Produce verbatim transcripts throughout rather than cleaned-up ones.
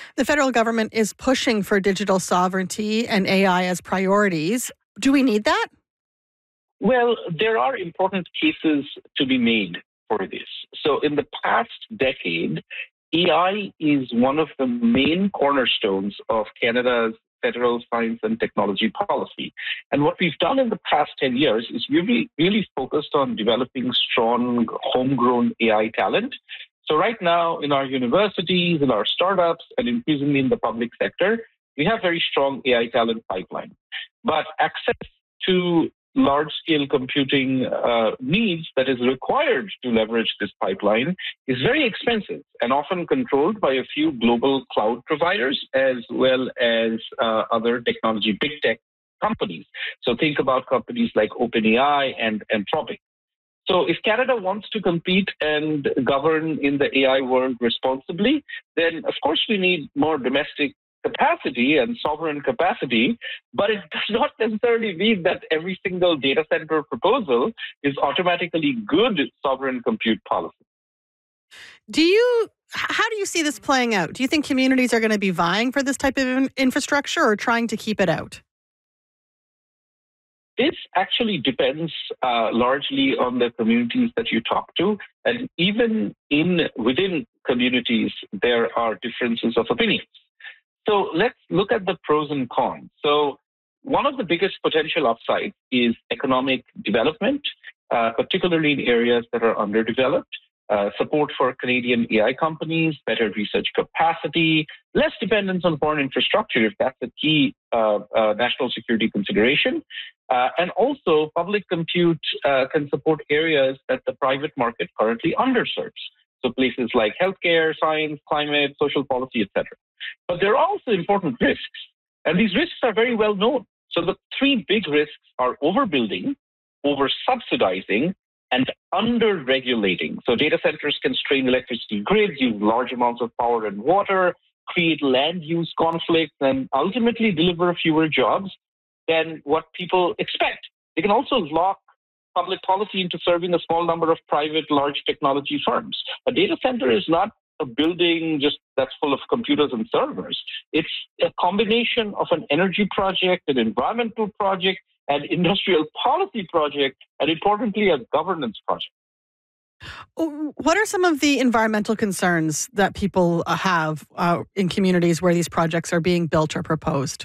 The federal government is pushing for digital sovereignty and A I as priorities. Do we need that? Well, there are important cases to be made for this. So, in the past decade, A I is one of the main cornerstones of Canada's federal science and technology policy. And what we've done in the past ten years is really, really focused on developing strong homegrown A I talent. So right now in our universities, in our startups, and increasingly in the public sector, we have very strong A I talent pipeline. But access to large-scale computing uh, needs that is required to leverage this pipeline is very expensive and often controlled by a few global cloud providers as well as uh, other technology big tech companies. So think about companies like OpenAI and Anthropic. So if Canada wants to compete and govern in the A I world responsibly, then of course we need more domestic capacity and sovereign capacity, but it does not necessarily mean that every single data center proposal is automatically good sovereign compute policy. Do you, how do you see this playing out? Do you think communities are going to be vying for this type of infrastructure or trying to keep it out? This actually depends uh, largely on the communities that you talk to, and even in within communities, there are differences of opinions. So let's look at the pros and cons. So one of the biggest potential upsides is economic development, uh, particularly in areas that are underdeveloped, uh, support for Canadian A I companies, better research capacity, less dependence on foreign infrastructure if that's a key uh, uh, national security consideration. Uh, and also public compute uh, can support areas that the private market currently underserves. So places like healthcare, science, climate, social policy, et cetera. But there are also important risks, and these risks are very well known. So the three big risks are overbuilding, over-subsidizing, and under-regulating. So data centers can strain electricity grids, use large amounts of power and water, create land use conflicts, and ultimately deliver fewer jobs than what people expect. They can also lock public policy into serving a small number of private large technology firms. A data center is not a building just that's full of computers and servers. It's a combination of an energy project, an environmental project, an industrial policy project, and importantly, a governance project. What are some of the environmental concerns that people have uh, in communities where these projects are being built or proposed?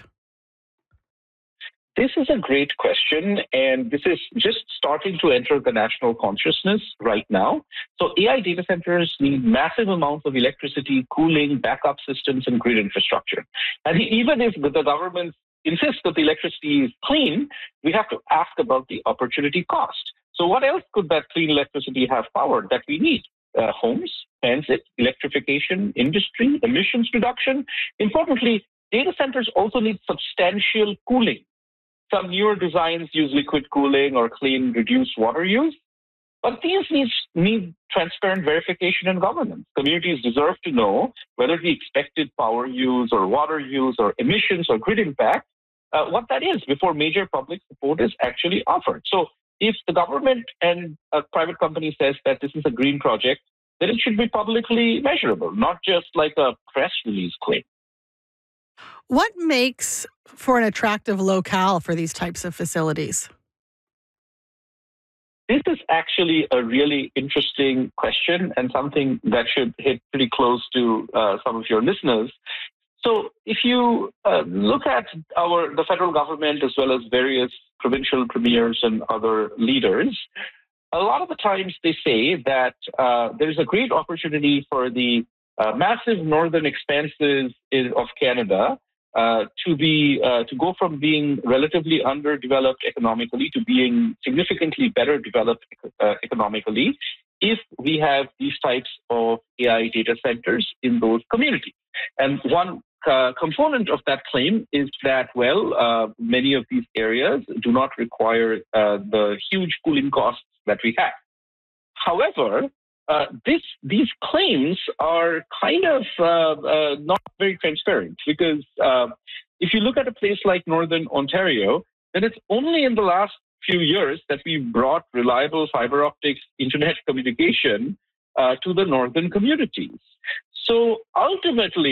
This is a great question, and this is just starting to enter the national consciousness right now. So A I data centers need massive amounts of electricity, cooling, backup systems, and grid infrastructure. And even if the government insists that the electricity is clean, we have to ask about the opportunity cost. So what else could that clean electricity have powered that we need? Uh, homes, transit, electrification, industry, emissions reduction. Importantly, data centers also need substantial cooling. Some newer designs use liquid cooling or clean, reduced water use. But these needs need transparent verification and governance. Communities deserve to know whether the expected power use or water use or emissions or grid impact, uh, what that is before major public support is actually offered. So if the government and a private company says that this is a green project, then it should be publicly measurable, not just like a press release claim. What makes for an attractive locale for these types of facilities? This is actually a really interesting question and something that should hit pretty close to uh, some of your listeners. So if you uh, look at our the federal government as well as various provincial premiers and other leaders, a lot of the times they say that uh, there's a great opportunity for the uh, massive northern expanses in, of Canada Uh, to be uh, to go from being relatively underdeveloped economically to being significantly better developed uh, economically if we have these types of A I data centers in those communities. And one uh, component of that claim is that, well, uh, many of these areas do not require uh, the huge cooling costs that we have. However, Uh, this, these claims are kind of uh, uh, not very transparent because uh, if you look at a place like Northern Ontario, then it's only in the last few years that we've brought reliable fiber optics internet communication uh, to the northern communities. So ultimately,